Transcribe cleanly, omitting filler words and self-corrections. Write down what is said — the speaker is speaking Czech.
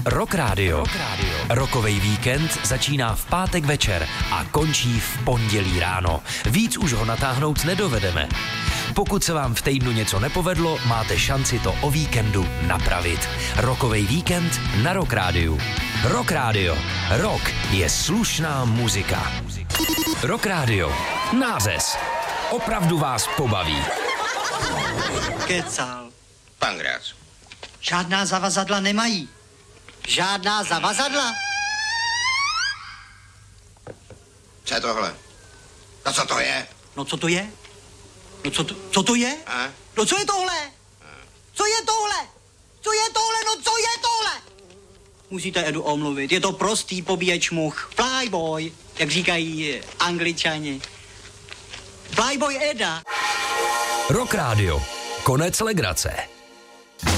Rock Radio. Rockovej víkend začíná v pátek večer a končí v pondělí ráno. Víc už ho natáhnout nedovedeme. Pokud se vám v týdnu něco nepovedlo, máte šanci to o víkendu napravit. Rockovej víkend na Rock Radio. Rock Radio. Rock je slušná muzika. Rock Radio. Nářez. Opravdu vás pobaví. Kecal. Pangrác. Žádná zavazadla nemají. Žádná zavazadla? Co je tohle? No co to je? No co to je? No co to je? A? No co je tohle? Co je tohle? Co je tohle? No co je tohle? Musíte Edu omluvit, je to prostý pobíječ much. Flyboy, jak říkají Angličani. Flyboy Eda. Rock Radio. Konec legrace.